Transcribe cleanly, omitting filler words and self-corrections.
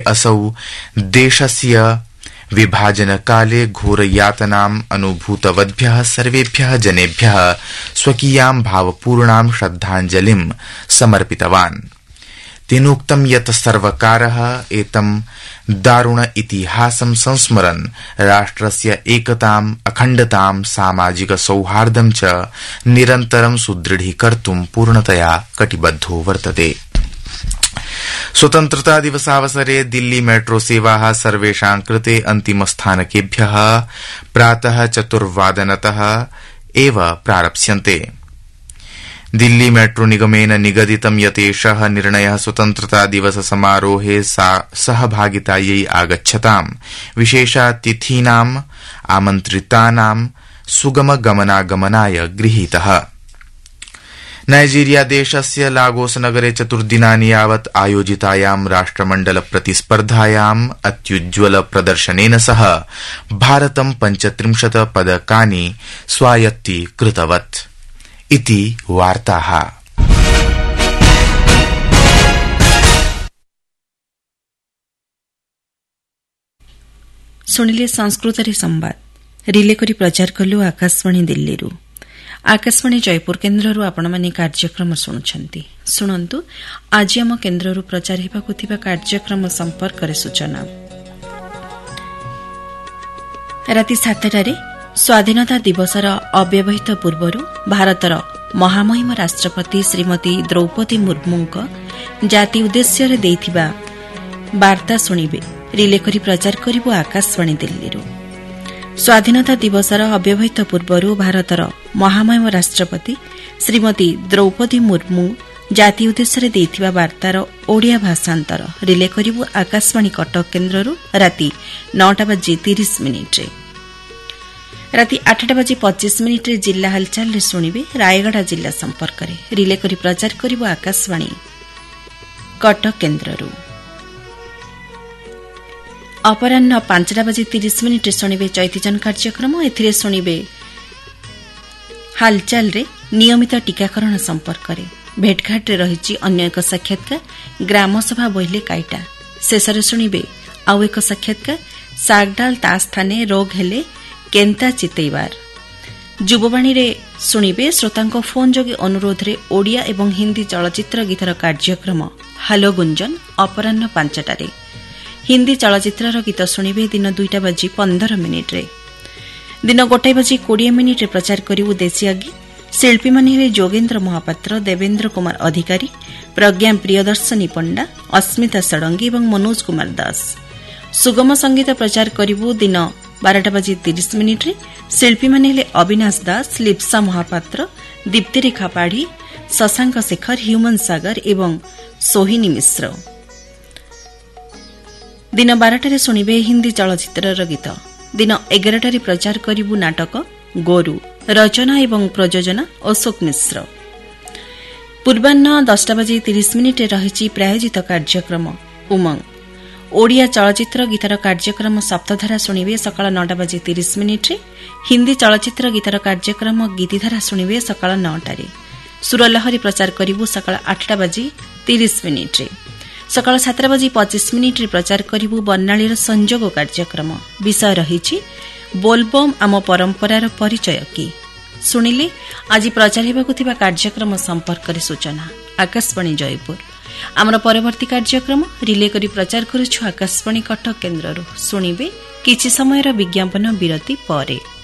असौ देशस्य विभाजनकाले घोरयातनाम् अनुभूतवद्भ्यः सर्वेभ्यः जनेभ्यः स्वकीयां भावपूर्णां श्रद्धाञ्जलिं समर्पितवान्। तेनोक्तं यत् सर्वकारः एतं दारुण इतिहासं संस्मरन् राष्ट्रस्य एकताम् अखण्डतां सामाजिक सौहार्दं च निरन्तरं सुदृढीकर्तुं पूर्णतया कटिबद्धो वर्तते। स्वतन्त्रता दिवसावसरे दिल्ली मेट्रो सेवाः सर्वेषां कृते अन्तिमस्थानकेभ्यः प्रातः 4:15 एव प्रारप्स्यन्ते। दिल्ली मेट्रो निगमेन निगदितं यत् एषः निर्णयः स्वतन्त्रता दिवस समारोहे सहभागितायै आगच्छतां विशेषातिथीनाम् आमन्त्रितानां सुगम गमनागमनाय गृहीतः। नाइजीरिया देशस्य लागोस नगरे 4 दिनानि यावत् आयोजितायां राष्ट्रमण्डल प्रतिस्पर्धायाम् अत्युज्ज्वल प्रदर्शनेन सह भारतं 35 पदकानि स्वायत्तीकृतवत् इति वार्ताः। ଶୁଣିଲେ ସଂସ୍କୃତରେ ସମ୍ବାଦ ରିଲେ କରି ପ୍ରଚାର କଲୁ ଆକାଶବାଣୀ ଦିଲ୍ଲୀରୁ। ଆକାଶବାଣୀ ଜୟପୁର କେନ୍ଦ୍ରରୁ ଆପଣମାନେ କାର୍ଯ୍ୟକ୍ରମ ଶୁଣୁଛନ୍ତି। ଶୁଣନ୍ତୁ ଆଜି ଆମ କେନ୍ଦ୍ରରୁ ପ୍ରଚାର ହେବାକୁ ଥିବା କାର୍ଯ୍ୟକ୍ରମ ସମ୍ପର୍କରେ ସୂଚନା। ରାତି 7টাରେ ସ୍ୱାଧୀନତା ଦିବସର ଅବ୍ୟବହିତ ପୂର୍ବରୁ ଭାରତର ମହାମହିମ ରାଷ୍ଟ୍ରପତି ଶ୍ରୀମତୀ ଦ୍ରୌପଦୀ ମୁର୍ମୁଙ୍କ ଜାତି ଉଦ୍ଦେଶ୍ୟରେ ଦେଇଥିବା ବାର୍ତ୍ତା ଶୁଣିବେ। ରିଲେ କରି ପ୍ରଚାର କରିବୁ ଆକାଶବାଣୀ ଦିଲ୍ଲୀରୁ। ସ୍ୱାଧୀନତା ଦିବସର ଅବ୍ୟବହିତ ପୂର୍ବରୁ ଭାରତର ମହାମହିମ ରାଷ୍ଟ୍ରପତି ଶ୍ରୀମତୀ ଦ୍ରୌପଦୀ ମୁର୍ମୁ ଜାତି ଉଦ୍ଦେଶ୍ୟରେ ଦେଇଥିବା ବାର୍ତ୍ତାର ଓଡ଼ିଆ ଭାଷାନ୍ତର ରିଲେ କରିବୁ ଆକାଶବାଣୀ କଟକ କେନ୍ଦ୍ରରୁ ରାତି 9:30 ରାତି 8:25 ଜିଲ୍ଲା ହାଲଚାଲରେ ଶୁଣିବେ ରାୟଗଡ଼ା ଜିଲ୍ଲା ସମ୍ପର୍କରେ। ରିଲେ କରି ପ୍ରଚାର କରିବୁ ଆକାଶବାଣୀ କଟକ କେନ୍ଦ୍ରରୁ। ଅପରାହ୍ନ 5:30 ଶୁଣିବେ ଚୈତିଜନ କାର୍ଯ୍ୟକ୍ରମ। ଏଥିରେ ଶୁଣିବେ ହାଲଚାଲରେ ନିୟମିତ ଟିକାକରଣ ସମ୍ପର୍କରେ। ଭେଟଘାଟରେ ରହିଛି ଅନ୍ୟ ଏକ ସାକ୍ଷାତକାର ଗ୍ରାମସଭା ବୋଇଲେ କାଇଟା। ଶେଷରେ ଶୁଣିବେ ଆଉ ଏକ ସାକ୍ଷାତକାର ସାଗଡାଲ ତାସ୍ଥାନେ ରୋଗ ହେଲେ କେନ୍ତା ଚିତେଇବାର। ଯୁବବାଣୀରେ ଶୁଣିବେ ଶ୍ରୋତାଙ୍କ ଫୋନ୍ ଯୋଗେ ଅନୁରୋଧରେ ଓଡ଼ିଆ ଏବଂ ହିନ୍ଦୀ ଚଳଚ୍ଚିତ୍ର ଗୀତର କାର୍ଯ୍ୟକ୍ରମ ହାଲୋ ଗୁଞ୍ଜନ ଅପରାହ୍ନ 5ଟାରେ। ହିନ୍ଦୀ ଚଳଚ୍ଚିତ୍ରର ଗୀତ ଶୁଣିବେ ଦିନ 2:15। ଦିନ 1:20 ପ୍ରଚାର କରିବୁ ଦେଶୀୟ ଗୀତ। ଶିଳ୍ପୀମାନେ ହେଲେ ଯୋଗେନ୍ଦ୍ର ମହାପାତ୍ର, ଦେବେନ୍ଦ୍ର କୁମାର ଅଧିକାରୀ, ପ୍ରଜ୍ଞା ପ୍ରିୟଦର୍ଶିନୀ ପଣ୍ଡା, ଅସ୍ମିତା ଷଡ଼ଙ୍ଗୀ ଏବଂ ମନୋଜ କୁମାର ଦାସ। ସୁଗମ ସଙ୍ଗୀତ ପ୍ରଚାର କରିବୁ ଦିନ 12:30। ଶିଳ୍ପୀମାନେ ହେଲେ ଅବିନାଶ ଦାସ, ଲିପ୍ସା ମହାପାତ୍ର, ଦୀପ୍ତିରେଖା ପାଢ଼ୀ, ଶଶାଙ୍କ ଶେଖର, ହ୍ୟୁମାନ ସାଗର ଏବଂ ସୋହିନୀ ମିଶ୍ର। ଦିନ 12ଟାରେ ଶୁଣିବେ ହିନ୍ଦୀ ଚଳଚ୍ଚିତ୍ରର ଗୀତ। ଦିନ 11ଟାରେ ପ୍ରଚାର କରିବୁ ନାଟକ ଗୋରୁ, ରଚନା ଏବଂ ପ୍ରଯୋଜନା ଅଶୋକ ମିଶ୍ର। ପୂର୍ବାହ୍ନ 10:30 ରହିଛି ପ୍ରାୟୋଜିତ କାର୍ଯ୍ୟକ୍ରମ ଉମଙ୍ଗ। ଓଡ଼ିଆ ଚଳଚ୍ଚିତ୍ର ଗୀତର କାର୍ଯ୍ୟକ୍ରମ ସପ୍ତଧାରା ଶୁଣିବେ ସକାଳ 9:30। ହିନ୍ଦୀ ଚଳଚ୍ଚିତ୍ର ଗୀତର କାର୍ଯ୍ୟକ୍ରମ ଗୀତିଧାରା ଶୁଣିବେ ସକାଳ 9ଟାରେ। ସୁରଲହରୀ ପ୍ରଚାର କରିବୁ ସକାଳ 8:30। ସକାଳ 7:25 ପ୍ରଚାର କରିବୁ ବର୍ଣ୍ଣାଳୀର ସଂଯୋଗ କାର୍ଯ୍ୟକ୍ରମ। ବିଷୟ ରହିଛି ବୋଲବମ୍ ଆମ ପରମ୍ପରାର ପରିଚୟ କି। ଶୁଣିଲେ ଆଜି ପ୍ରଚାର ହେବାକୁ ଥିବା କାର୍ଯ୍ୟକ୍ରମ ସମ୍ପର୍କରେ ସୂଚନା। ଆକାଶବାଣୀ ଜୟପୁର। ଆମର ପରବର୍ତ୍ତୀ କାର୍ଯ୍ୟକ୍ରମ ରିଲେ କରି ପ୍ରଚାର କରୁଛୁ ଆକାଶବାଣୀ କଟକ କେନ୍ଦ୍ରରୁ। ଶୁଣିବେ କିଛି ସମୟର ବିଜ୍ଞାପନ ବିରତି ପରେ।